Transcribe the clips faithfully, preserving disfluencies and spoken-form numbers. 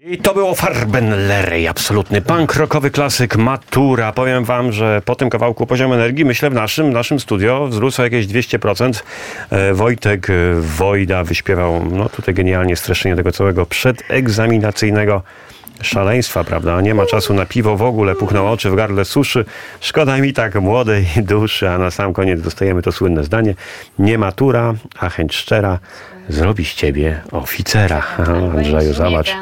I to było Farbenlery, absolutny punk rockowy klasyk, Matura. Powiem wam, że po tym kawałku poziom energii, myślę, w naszym, naszym studio wzrósł o jakieś dwieście procent. E, Wojtek Wojda wyśpiewał, no tutaj genialnie streszczenie tego całego przedegzaminacyjnego szaleństwa, prawda? Nie ma czasu na piwo w ogóle, puchną oczy, w gardle suszy. Szkoda mi tak młodej duszy, a na sam koniec dostajemy to słynne zdanie. Nie matura, a chęć szczera zrobi z ciebie oficera. O, Andrzeju, zobacz.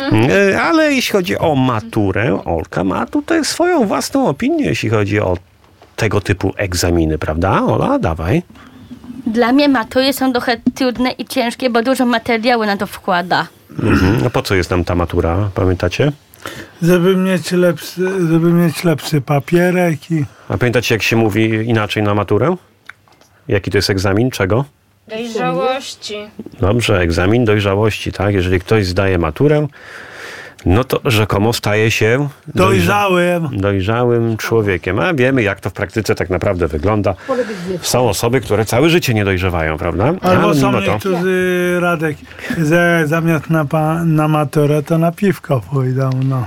Ale jeśli chodzi o maturę, Olka ma tutaj swoją własną opinię, jeśli chodzi o tego typu egzaminy, prawda? Ola, dawaj. Dla mnie matury są trochę trudne i ciężkie, bo dużo materiału na to wkłada. Mhm. No po co jest nam ta matura, pamiętacie? Żeby mieć lepszy, żeby mieć lepszy papierek i... A pamiętacie, jak się mówi inaczej na maturę? Jaki to jest egzamin? Czego? Dojrzałości. Dobrze, egzamin dojrzałości, tak? Jeżeli ktoś zdaje maturę, no to rzekomo staje się Dojrzałym. dojrzałym człowiekiem. A wiemy, jak to w praktyce tak naprawdę wygląda. Są osoby, które całe życie nie dojrzewają, prawda? Albo Ale są mimo to... niektórzy, Radek, że zamiast na, pa, na maturę, to na piwko pójdą, no.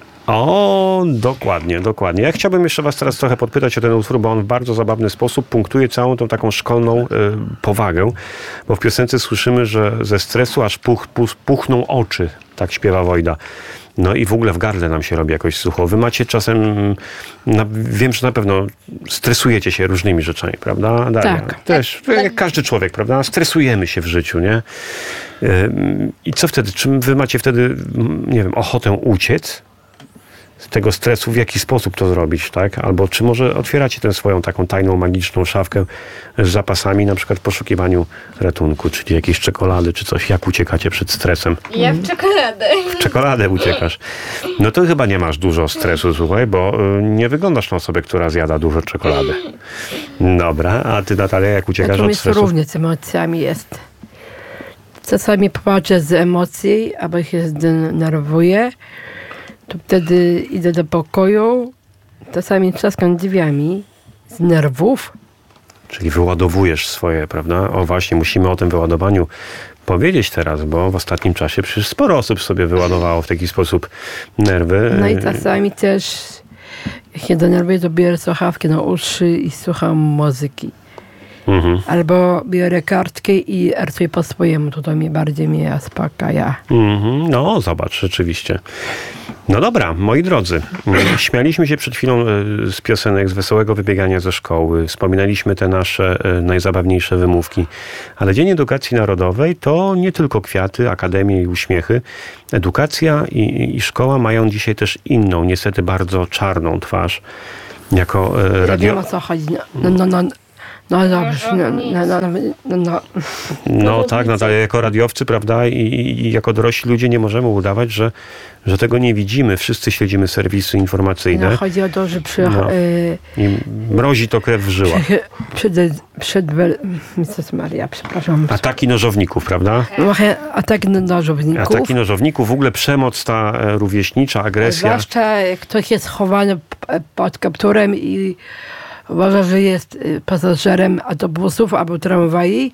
O, dokładnie, dokładnie. Ja chciałbym jeszcze was teraz trochę podpytać o ten utwór, bo on w bardzo zabawny sposób punktuje całą tą taką szkolną y, powagę, bo w piosence słyszymy, że ze stresu aż puch, puch, puchną oczy, tak śpiewa Wojda. No i w ogóle w gardle nam się robi jakoś sucho. Wy macie czasem, na, wiem, że na pewno stresujecie się różnymi rzeczami, prawda, Daria? Tak. Też, jak każdy człowiek, prawda? Stresujemy się w życiu, nie? Y, I co wtedy? Czy wy macie wtedy, nie wiem, ochotę uciec z tego stresu, w jaki sposób to zrobić, tak? Albo czy może otwieracie tę swoją taką tajną, magiczną szafkę z zapasami, na przykład w poszukiwaniu ratunku, czyli jakiejś czekolady, czy coś. Jak uciekacie przed stresem? Ja w czekoladę. W czekoladę uciekasz. No to chyba nie masz dużo stresu, słuchaj, bo y, nie wyglądasz na osobę, która zjada dużo czekolady. Dobra, a ty, Natalia, jak uciekasz od Natomiast stresu? różnie z emocjami jest. Czasami płaczę z emocji, albo się zdenerwuję, to wtedy idę do pokoju, czasami trzaskam drzwiami z nerwów. Czyli wyładowujesz swoje, prawda? O właśnie, musimy o tym wyładowaniu powiedzieć teraz, bo w ostatnim czasie przecież sporo osób sobie wyładowało w taki sposób nerwy. No i czasami też, jak się denerwuję, to biorę słuchawki na uszy i słucham muzyki. Mhm. Albo biorę kartkę i rysuję po swojemu, to to mnie bardziej mnie uspokaja. Mhm. No, zobacz, rzeczywiście. No dobra, moi drodzy, śmialiśmy się przed chwilą z piosenek, z wesołego wybiegania ze szkoły, wspominaliśmy te nasze najzabawniejsze wymówki, ale Dzień Edukacji Narodowej to nie tylko kwiaty, akademie i uśmiechy. Edukacja i, i szkoła mają dzisiaj też inną, niestety bardzo czarną twarz. Jako Ja radio... wiem, o co chodzi. No, no, no. No dobrze, no, no, no, no, no. No tak, Natalia, jako radiowcy, prawda, i, i jako dorośli ludzie nie możemy udawać, że, że tego nie widzimy. Wszyscy śledzimy serwisy informacyjne. No, chodzi o to, że przy, No. y, I mrozi to krew w żyłach. przed, przed, Jezus Maria, przepraszam. Ataki nożowników, prawda? Trochę ataki na nożowników. Ataki nożowników, w ogóle przemoc ta e, rówieśnicza, agresja. Zwłaszcza jak ktoś jest schowany p- pod kapturem i uważa, że jest y, pasażerem autobusów albo tramwaji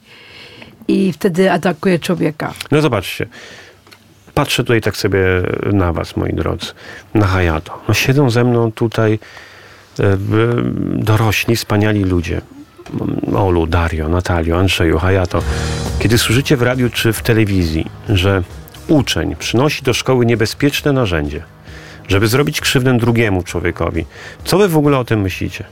i wtedy atakuje człowieka. No zobaczcie. Patrzę tutaj tak sobie na was, moi drodzy. Na Hayato. No siedzą ze mną tutaj e, e, dorośli, wspaniali ludzie. Olu, Dario, Natalio, Andrzeju, Hayato. Kiedy słyszycie w radiu czy w telewizji, że uczeń przynosi do szkoły niebezpieczne narzędzie, żeby zrobić krzywdę drugiemu człowiekowi, co wy w ogóle o tym myślicie?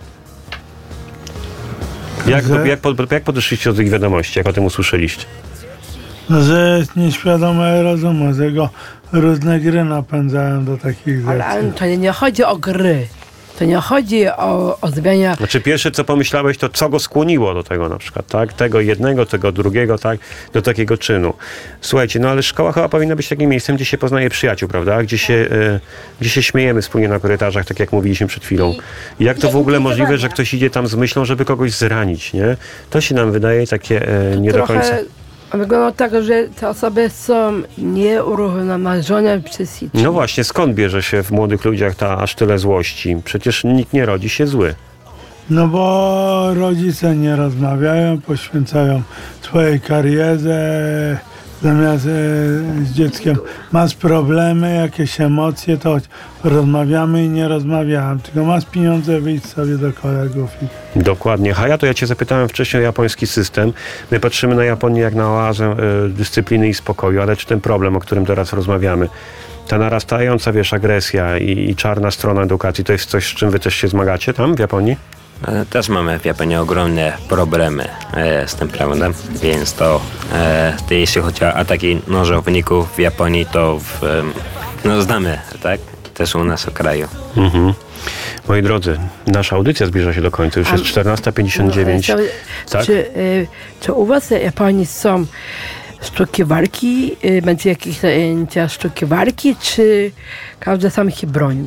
Jak, Że- jak, pod, jak podeszliście do tych wiadomości, jak o tym usłyszeliście? No, że jest nieświadome rozumu, że go różne gry napędzają do takich rzeczy. Ale, ale to nie chodzi o gry. To nie chodzi o, o zmianie. Znaczy pierwsze, co pomyślałeś, to co go skłoniło do tego na przykład, tak? Tego jednego, tego drugiego, tak? Do takiego czynu. Słuchajcie, no ale szkoła chyba powinna być takim miejscem, gdzie się poznaje przyjaciół, prawda? Gdzie się, e, gdzie się śmiejemy wspólnie na korytarzach, tak jak mówiliśmy przed chwilą. I jak to w ogóle możliwe, że ktoś idzie tam z myślą, żeby kogoś zranić, nie? To się nam wydaje takie e, nie do końca... Wygląda tak, że te osoby są nieurozmarzone psychicznie. No właśnie, skąd bierze się w młodych ludziach ta aż tyle złości? Przecież nikt nie rodzi się zły. No bo rodzice nie rozmawiają, poświęcają swojej karierze, zamiast e, z dzieckiem masz problemy, jakieś emocje, to rozmawiamy i nie rozmawiałem, tylko masz pieniądze, wyjść sobie do kolegów. I... Dokładnie. Hayato, ja cię zapytałem wcześniej o japoński system. My patrzymy na Japonię jak na oazę e, dyscypliny i spokoju, ale czy ten problem, o którym teraz rozmawiamy, ta narastająca, wiesz, agresja i, i czarna strona edukacji, to jest coś, z czym wy też się zmagacie tam w Japonii? Też mamy w Japonii ogromne problemy e, z tym prawem, więc to, e, to jeśli chodzi o ataki nożowników w Japonii, to w, e, no znamy, tak? Też u nas w kraju. Mhm. Moi drodzy, nasza audycja zbliża się do końca. Już jest czternasta pięćdziesiąt dziewięć. No, tak? czy, y, czy u was w Japonii są sztuki walki, y, będzie jakieś zajęcia sztuki walki, czy każdy sam się broni?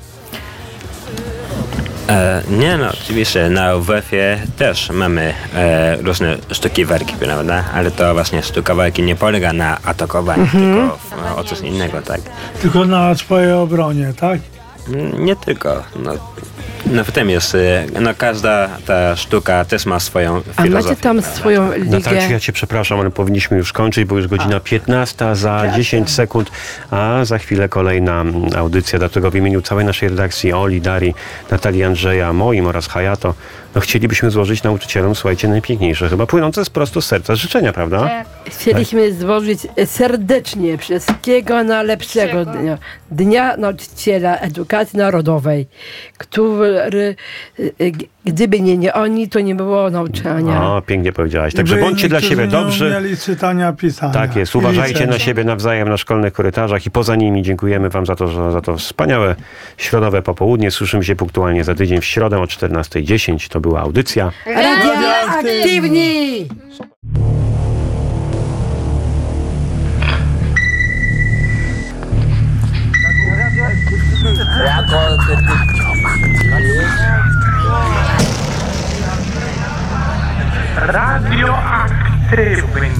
E, nie no, oczywiście na U W F-ie też mamy e, różne sztuki walki, prawda? Ale to właśnie sztuka walki nie polega na atakowaniu, Mhm. tylko w, o coś innego, tak? Tylko na swojej obronie, tak? Nie tylko. No, no w tym jest, no każda ta sztuka też ma swoją A filozofię. macie tam prawda? swoją ligę? Natalciu, ja cię przepraszam, ale powinniśmy już kończyć, bo już godzina piętnasta za dziesięć sekund, a za chwilę kolejna audycja. Dlatego w imieniu całej naszej redakcji, Oli, Darii, Natalii, Andrzeja, moim oraz Hayato, no chcielibyśmy złożyć nauczycielom, słuchajcie, najpiękniejsze, chyba płynące z prosto z serca życzenia, prawda? Chcieliśmy złożyć serdecznie wszystkiego najlepszego dnia, dnia Nauczyciela Edukacji Narodowej, który, gdyby nie, nie oni, to nie było nauczania. O, pięknie powiedziałaś. Także By bądźcie dla niektórzy siebie nie dobrzy. umieli czytania, pisania. Tak jest. I Uważajcie liczenia. na siebie nawzajem na szkolnych korytarzach i poza nimi. Dziękujemy wam za to, że, za to wspaniałe środowe popołudnie. Słyszymy się punktualnie za tydzień w środę o czternasta dziesięć. To była audycja. Radioaktywni! Radioaktywni.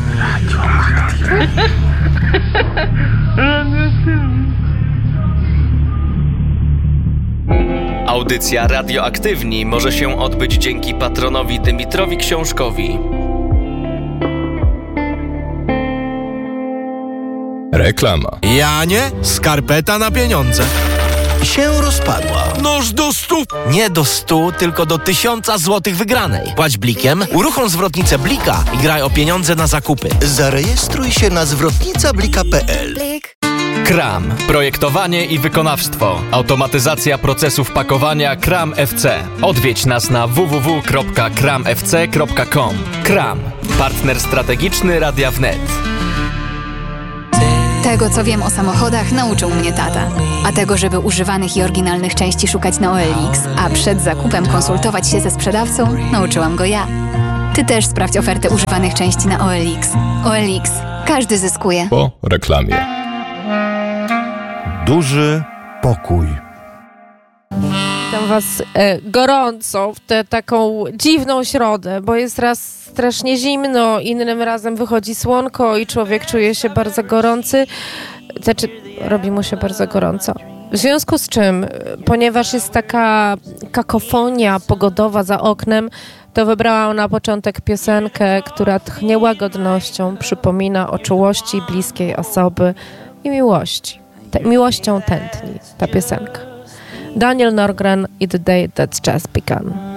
Audycja Radioaktywni może się odbyć dzięki patronowi Dymitrowi Książkowi. Reklama. Janie, skarpeta na pieniądze. Się rozpadła. Noż do stu. Nie do stu, tylko do tysiąca złotych wygranej. Płać blikiem, uruchom zwrotnicę Blika i graj o pieniądze na zakupy. Zarejestruj się na zwrotnica blika kropka pe el. Kram. Projektowanie i wykonawstwo. Automatyzacja procesów pakowania Kram F C. Odwiedź nas na w w w kropka kram f c kropka com. Kram. Partner strategiczny Radia Wnet. Tego, co wiem o samochodach, nauczył mnie tata. A tego, żeby używanych i oryginalnych części szukać na O L X, a przed zakupem konsultować się ze sprzedawcą, nauczyłam go ja. Ty też sprawdź ofertę używanych części na O L X. O L X. Każdy zyskuje. Po reklamie. Duży pokój. Witam was e, gorąco w tę taką dziwną środę, bo jest raz strasznie zimno, innym razem wychodzi słonko i człowiek czuje się bardzo gorący. Znaczy, robi mu się bardzo gorąco. W związku z czym, ponieważ jest taka kakofonia pogodowa za oknem, to wybrałam na początek piosenkę, która tchnie łagodnością, przypomina o czułości bliskiej osoby i miłości. Te, miłością tętni ta piosenka. Daniel Norgren i The Day That's Just Begun.